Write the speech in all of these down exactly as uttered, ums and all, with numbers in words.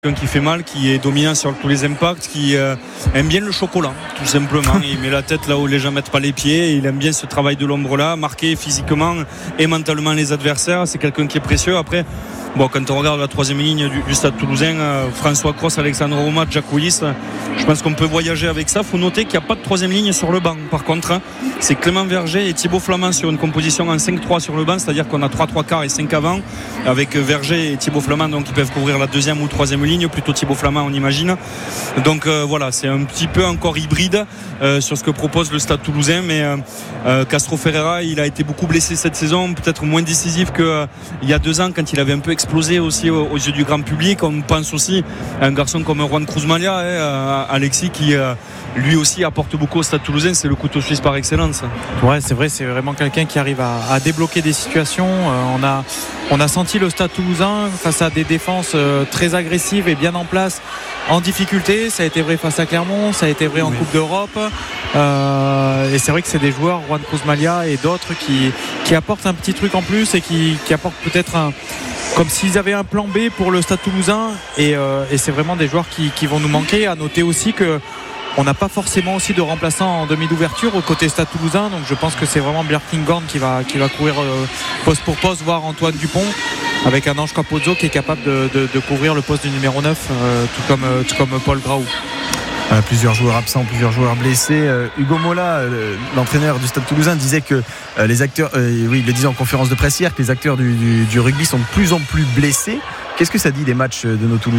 Quelqu'un qui fait mal, qui est dominant sur tous les impacts, qui euh, aime bien le chocolat, tout simplement. Il met la tête là où les gens mettent pas les pieds. Il aime bien ce travail de l'ombre là, marquer physiquement et mentalement les adversaires. C'est quelqu'un qui est précieux. Après, bon, quand on regarde la troisième ligne du, du Stade Toulousain, euh, François Cros, Alexandre Roumat, Jack Willis, euh, je pense qu'on peut voyager avec ça. Faut noter qu'il n'y a pas de troisième ligne sur le banc. Par contre, hein, c'est Clément Verger et Thibaut Flamand sur une composition en cinq trois sur le banc, c'est-à-dire qu'on a trois trois quarts et cinq avant, avec Verger et Thibaut Flamand, donc ils peuvent couvrir la deuxième ou troisième ligne, plutôt Thibaut Flamand on imagine. Donc euh, voilà, c'est un petit peu encore hybride euh, sur ce que propose le Stade Toulousain, mais euh, euh, Castro Ferreira, il a été beaucoup blessé cette saison, peut-être moins décisif qu'il euh, y a deux ans quand il avait un peu explosé aussi aux, aux yeux du grand public. On pense aussi à un garçon comme Juan Cruz Malia, hein, euh, Alexis, qui euh, lui aussi apporte beaucoup au Stade Toulousain. C'est le couteau suisse par excellence. Ouais, c'est vrai, c'est vraiment quelqu'un qui arrive à, à débloquer des situations. Euh, on a, on a senti le Stade Toulousain face à des défenses euh, très agressives et bien en place, en difficulté. Ça a été vrai face à Clermont, ça a été vrai en oui. Coupe d'Europe. Euh, et c'est vrai que c'est des joueurs, Juan Cruz Malia et d'autres, qui, qui apportent un petit truc en plus et qui, qui apportent peut-être un, comme s'ils avaient un plan B pour le Stade Toulousain. Et, euh, et c'est vraiment des joueurs qui, qui vont nous manquer. À noter aussi que on n'a pas forcément aussi de remplaçant en demi d'ouverture au côté Stade Toulousain, donc je pense que c'est vraiment Bjerkingorn qui va, qui va courir euh, poste pour poste, voire Antoine Dupont, avec un Ange Capozzo qui est capable de, de, de couvrir le poste du numéro neuf, euh, tout, comme, euh, tout comme Paul Graou. Euh, plusieurs joueurs absents, plusieurs joueurs blessés. Euh, Hugo Mola, euh, l'entraîneur du Stade Toulousain, disait que euh, les acteurs, euh, oui, il le disait en conférence de presse hier, que les acteurs du, du, du rugby sont de plus en plus blessés. Qu'est-ce que ça dit des matchs de nos Toulousains ?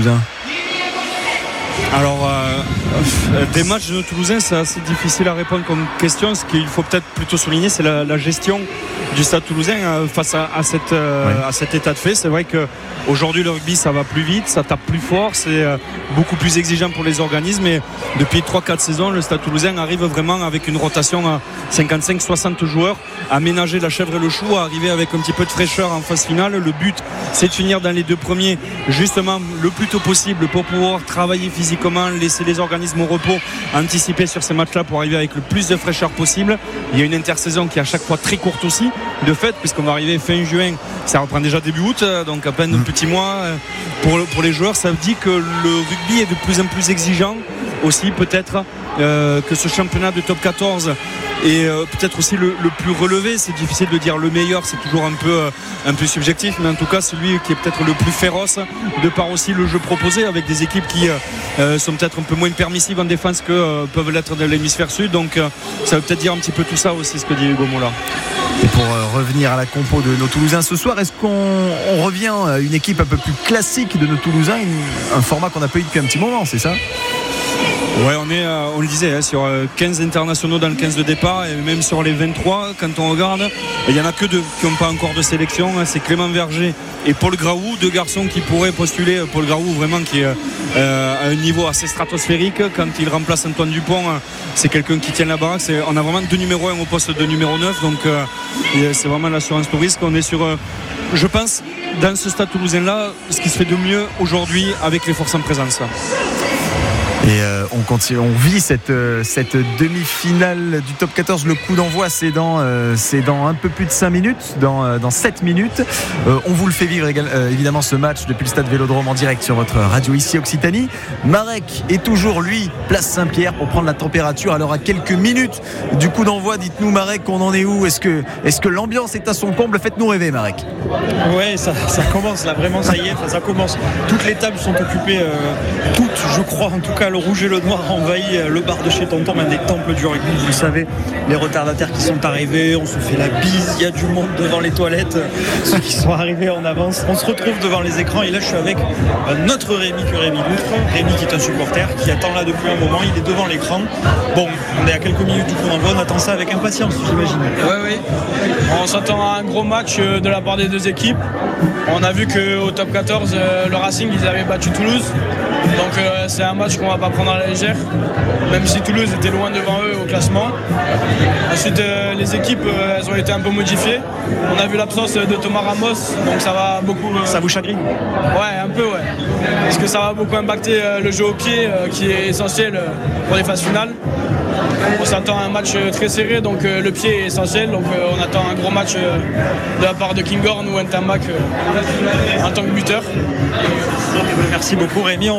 Alors, euh, des matchs de Toulousain, c'est assez difficile à répondre comme question. Ce qu'il faut peut-être plutôt souligner, c'est la, la gestion du Stade Toulousain euh, face à, à, cette, euh, ouais. à cet état de fait. C'est vrai qu'aujourd'hui, le rugby, ça va plus vite, ça tape plus fort, c'est euh, beaucoup plus exigeant pour les organismes. Et depuis trois quatre saisons, le Stade Toulousain arrive vraiment avec une rotation à cinquante-cinq soixante joueurs, à ménager la chèvre et le chou, à arriver avec un petit peu de fraîcheur en phase finale. Le but, c'est de finir dans les deux premiers, justement, le plus tôt possible pour pouvoir travailler physiquement, laisser les organismes au repos, anticiper sur ces matchs-là pour arriver avec le plus de fraîcheur possible. Il y a une intersaison qui est à chaque fois très courte aussi, de fait, puisqu'on va arriver fin juin, ça reprend déjà début août, donc à peine un petit mois pour, pour les joueurs. Ça dit que le rugby est de plus en plus exigeant aussi, peut-être euh, que ce championnat de top quatorze et euh, peut-être aussi le, le plus relevé. C'est difficile de dire le meilleur, c'est toujours un peu, euh, un peu subjectif, mais en tout cas celui qui est peut-être le plus féroce, de par aussi le jeu proposé, avec des équipes qui euh, sont peut-être un peu moins permissives en défense que euh, peuvent l'être de l'hémisphère sud. Donc euh, ça veut peut-être dire un petit peu tout ça aussi, ce que dit Hugo Mola. Et pour euh, revenir à la compo de nos Toulousains ce soir, est-ce qu'on on revient à une équipe un peu plus classique de nos Toulousains, une, un format qu'on n'a pas eu depuis un petit moment, c'est ça ? Ouais, on est, euh, on le disait, hein, sur euh, quinze internationaux dans le quinze de départ, et même sur les vingt-trois, quand on regarde, il n'y en a que deux qui n'ont pas encore de sélection, hein, c'est Clément Verger et Paul Graou, deux garçons qui pourraient postuler. Paul Graou, vraiment, qui est euh, à un niveau assez stratosphérique. Quand il remplace Antoine Dupont, hein, c'est quelqu'un qui tient la baraque. C'est, on a vraiment deux numéros un au poste de numéro neuf, donc euh, c'est vraiment l'assurance tout risque. On est sur, euh, je pense, dans ce Stade Toulousain-là, ce qui se fait de mieux aujourd'hui avec les forces en présence. Et euh, on continue, on vit cette, euh, cette demi-finale du top quatorze. Le coup d'envoi, c'est dans, euh, c'est dans un peu plus de cinq minutes, dans, euh, dans sept minutes. Euh, on vous le fait vivre égal, euh, évidemment ce match depuis le stade Vélodrome en direct sur votre radio ici Occitanie. Marek est toujours lui, place Saint-Pierre, pour prendre la température. Alors à quelques minutes du coup d'envoi, dites-nous Marek, on en est où ? Est-ce que, est-ce que l'ambiance est à son comble ? Faites-nous rêver Marek. Ouais, ça, ça commence là, vraiment ça y est, ça commence. Toutes les tables sont occupées, euh, toutes je crois en tout cas. Le rouge et le noir envahit le bar de chez Tonton, même des temples du rugby, vous le savez, les retardataires qui sont arrivés, on se fait la bise, il y a du monde devant les toilettes, ceux qui sont arrivés en avance, on se retrouve devant les écrans et là je suis avec notre Rémi que Rémi Loutre, Rémi qui est un supporter, qui attend là depuis un moment, il est devant l'écran. Bon, on est à quelques minutes du coup d'envoi, on attend ça avec impatience, j'imagine. Oui, oui, on s'attend à un gros match de la part des deux équipes. On a vu qu'au top quatorze, le Racing, ils avaient battu Toulouse, donc euh, c'est un match qu'on va pas prendre à la légère, même si Toulouse était loin devant eux au classement. Ensuite euh, les équipes euh, elles ont été un peu modifiées. On a vu l'absence de Thomas Ramos, donc ça va beaucoup euh... ça vous chagrine? Ouais, un peu, ouais, parce que ça va beaucoup impacter euh, le jeu au pied euh, qui est essentiel euh, pour les phases finales. On s'attend à un match très serré, donc euh, le pied est essentiel, donc euh, on attend un gros match euh, de la part de Kinghorn ou Ntamak euh, en tant que buteur. Merci beaucoup Rémi.